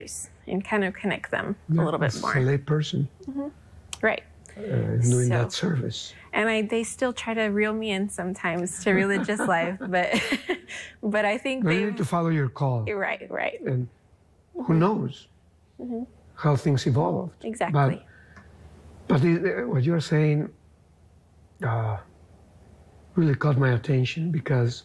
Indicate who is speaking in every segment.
Speaker 1: and kind of connect them a little bit more.
Speaker 2: A lay person.
Speaker 1: Right.
Speaker 2: Doing that service.
Speaker 1: And they still try to reel me in sometimes to religious life, but I think
Speaker 2: you need to follow your call.
Speaker 1: Right.
Speaker 2: And who knows how things evolved.
Speaker 1: Exactly.
Speaker 2: But what you're saying really caught my attention, because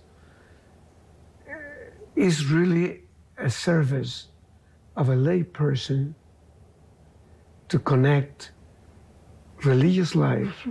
Speaker 2: it's really a service of a lay person to connect religious life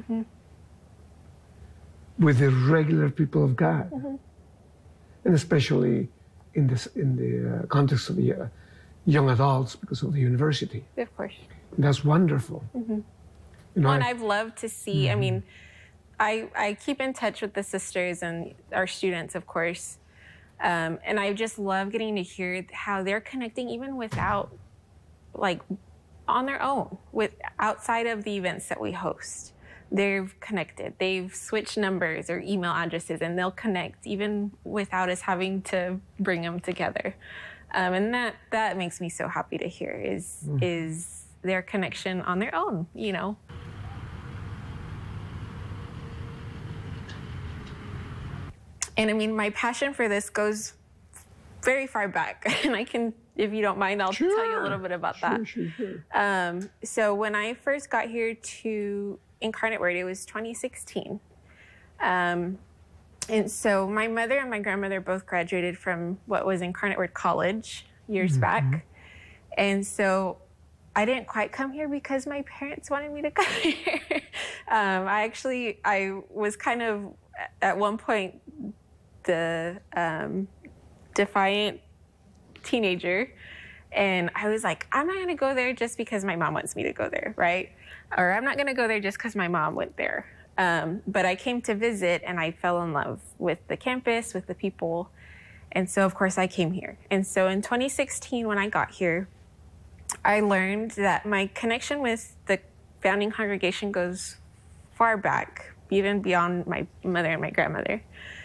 Speaker 2: with the regular people of God, and especially in the context of the young adults, because of the university.
Speaker 1: Of course.
Speaker 2: That's wonderful.
Speaker 1: And I've loved to see, I mean, I keep in touch with the sisters and our students, of course, and I just love getting to hear how they're connecting even without, like, on their own, outside of the events that we host. They've connected. They've switched numbers or email addresses, and they'll connect even without us having to bring them together. And that makes me so happy to hear is their connection on their own, you know. And I mean, my passion for this goes very far back, and I can, if you don't mind, I'll tell you a little bit about that.
Speaker 2: Sure.
Speaker 1: So when I first got here to Incarnate Word, it was 2016. And so my mother and my grandmother both graduated from what was Incarnate Word College years back. And so I didn't quite come here because my parents wanted me to come here. I was kind of, at one point, the defiant teenager. And I was like, I'm not going to go there just because my mom wants me to go there, right? Or I'm not going to go there just because my mom went there. But I came to visit, and I fell in love with the campus, with the people. And so, of course, I came here. And so in 2016, when I got here, I learned that my connection with the founding congregation goes far back, even beyond my mother and my grandmother.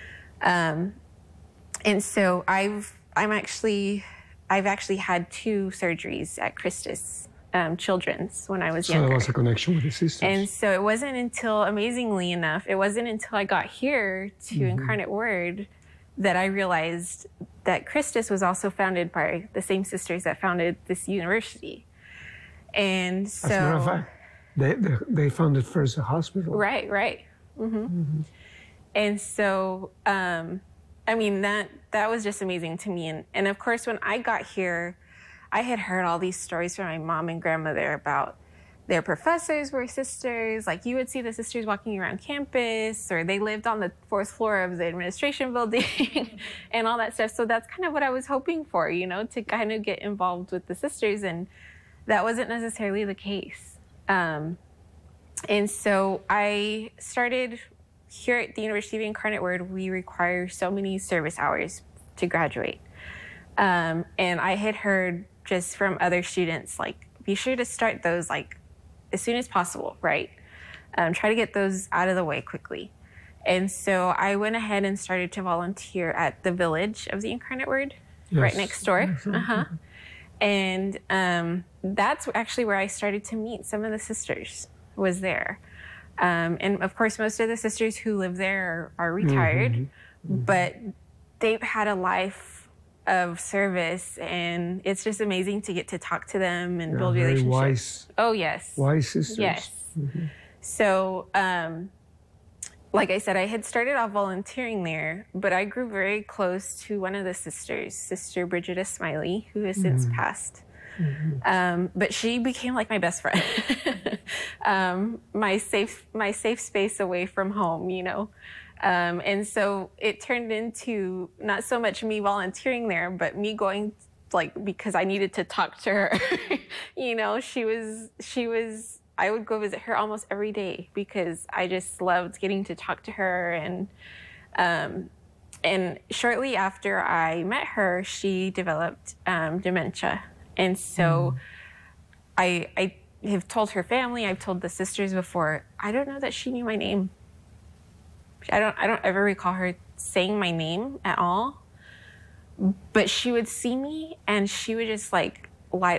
Speaker 1: And so I've actually had 2 surgeries at Christus Children's when I was younger.
Speaker 2: So there was a connection with the sisters.
Speaker 1: And so it wasn't until, amazingly enough, I got here to Incarnate Word that I realized that Christus was also founded by the same sisters that founded this university. And so,
Speaker 2: as a matter of fact, they founded first a hospital.
Speaker 1: Right. And so, I mean, that was just amazing to me. And of course, when I got here, I had heard all these stories from my mom and grandmother about their professors were sisters. Like, you would see the sisters walking around campus, or they lived on the 4th floor of the administration building and all that stuff. So that's kind of what I was hoping for, you know, to kind of get involved with the sisters. And that wasn't necessarily the case. And so I started here at the University of Incarnate Word. We require so many service hours to graduate. And I had heard just from other students, like, be sure to start those, like, as soon as possible, right? Try to get those out of the way quickly. And so I went ahead and started to volunteer at the Village of the Incarnate Word, right next door. And that's actually where I started to meet some of the sisters, was there. And of course, most of the sisters who live there are retired, but they've had a life of service, and it's just amazing to get to talk to them and build relationships.
Speaker 2: Wise.
Speaker 1: Oh, yes.
Speaker 2: Wise sisters.
Speaker 1: Yes. So, like I said, I had started off volunteering there, but I grew very close to one of the sisters, Sister Brigida Smiley, who has since passed. But she became like my best friend, my safe space away from home, you know. And so it turned into not so much me volunteering there, but me going, like, because I needed to talk to her. You know, I would go visit her almost every day because I just loved getting to talk to her. And shortly after I met her, she developed dementia. And so I have told her family, I've told the sisters before, I don't know that she knew my name. I don't ever recall her saying my name at all. But she would see me and she would just, like, light